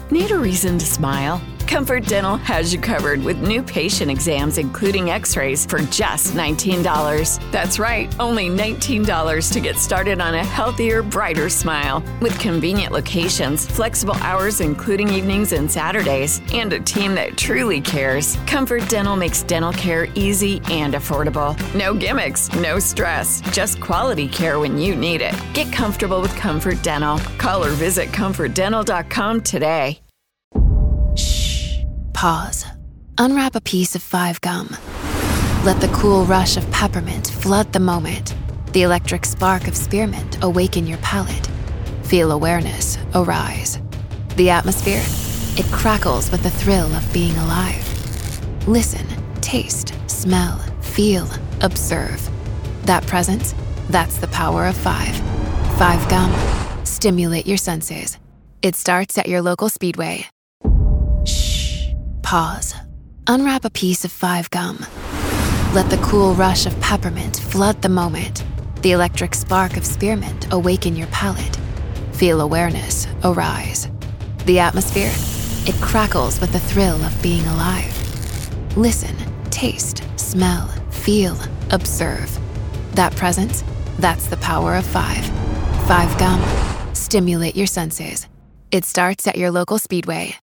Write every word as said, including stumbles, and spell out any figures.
Need a reason to smile? Comfort Dental has you covered with new patient exams, including x-rays, for just nineteen dollars. That's right, only nineteen dollars to get started on a healthier, brighter smile. With convenient locations, flexible hours, including evenings and Saturdays, and a team that truly cares, Comfort Dental makes dental care easy and affordable. No gimmicks, no stress, just quality care when you need it. Get comfortable with Comfort Dental. Call or visit comfort dental dot com today. Pause. Unwrap a piece of Five Gum. Let the cool rush of peppermint flood the moment. The electric spark of spearmint awaken your palate. Feel awareness arise. The atmosphere, it crackles with the thrill of being alive. Listen, taste, smell, feel, observe. That presence, that's the power of five. Five Gum. Stimulate your senses. It starts at your local Speedway. Pause. Unwrap a piece of Five Gum. Let the cool rush of peppermint flood the moment. The electric spark of spearmint awaken your palate. Feel awareness arise. The atmosphere, it crackles with the thrill of being alive. Listen, taste, smell, feel, observe. That presence, that's the power of five. Five Gum. Stimulate your senses. It starts at your local Speedway.